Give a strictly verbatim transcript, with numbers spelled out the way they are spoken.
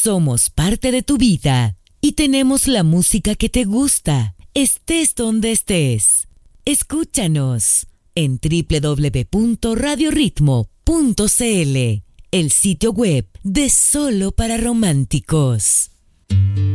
Somos parte de tu vida y tenemos la música que te gusta, estés donde estés. Escúchanos en doble u doble u doble u punto radio ritmo punto c l, el sitio web de Solo para Románticos.